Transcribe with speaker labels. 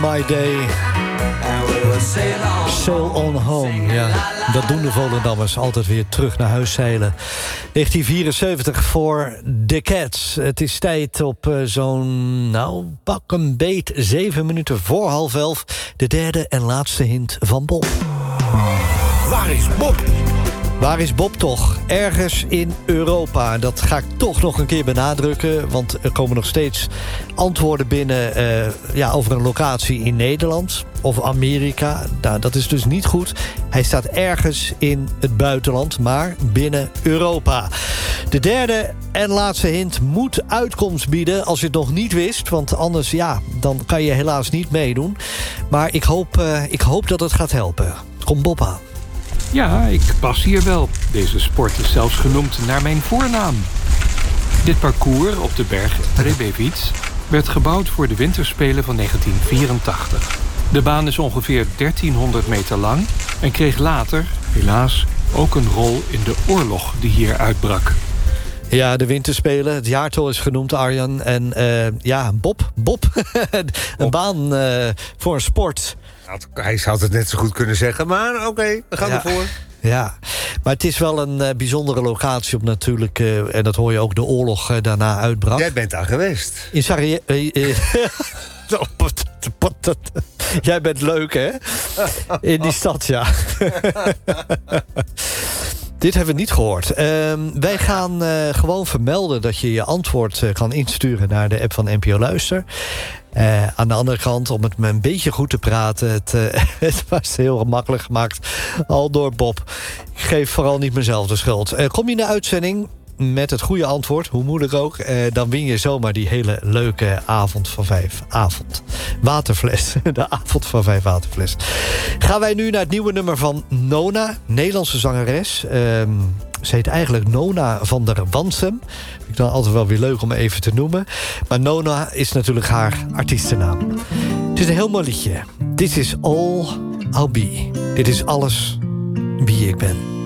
Speaker 1: My Day. Sail on home, ja. Dat doen de Volendammers, altijd weer terug naar huis zeilen. 1974 voor The Cats. Het is tijd op pak een beet 7 minuten voor 10:30. De derde en laatste hint van Bob.
Speaker 2: Waar is Bob?
Speaker 1: Waar is Bob toch? Ergens in Europa. Dat ga ik toch nog een keer benadrukken. Want er komen nog steeds antwoorden binnen over een locatie in Nederland. Of Amerika. Nou, dat is dus niet goed. Hij staat ergens in het buitenland, maar binnen Europa. De derde en laatste hint moet uitkomst bieden als je het nog niet wist. Want anders, dan kan je helaas niet meedoen. Maar ik hoop dat het gaat helpen. Kom Bob aan.
Speaker 3: Ja, ik pas hier wel. Deze sport is zelfs genoemd naar mijn voornaam. Dit parcours op de berg Trebevic werd gebouwd voor de winterspelen van 1984. De baan is ongeveer 1300 meter lang en kreeg later, helaas, ook een rol in de oorlog die hier uitbrak.
Speaker 1: Ja, de winterspelen. Het jaartal is genoemd, Arjan. En Bob. Een baan voor een sport.
Speaker 2: Hij zou het net zo goed kunnen zeggen, maar oké, we gaan ervoor.
Speaker 1: Ja, maar het is wel een bijzondere locatie op natuurlijk... en dat hoor je ook, de oorlog daarna uitbrak.
Speaker 2: Jij bent daar geweest.
Speaker 1: In Sarajevo... Jij bent leuk, hè? In die stad, ja. Dit hebben we niet gehoord. Wij gaan gewoon vermelden dat je je antwoord kan insturen... naar de app van NPO Luister. Aan de andere kant, om het me een beetje goed te praten... het was heel makkelijk gemaakt, al door Bob. Ik geef vooral niet mezelf de schuld. Kom je in de uitzending met het goede antwoord, hoe moeilijk ook... dan win je zomaar die hele leuke avond van 5. Waterfles. De avond van 5 waterfles. Gaan wij nu naar het nieuwe nummer van Nona, Nederlandse zangeres. Ze heet eigenlijk Nona van der Wansum. Vind ik dan altijd wel weer leuk om even te noemen. Maar Nona is natuurlijk haar artiestennaam. Het is een heel mooi liedje. This is all I'll be. Dit is alles wie ik ben.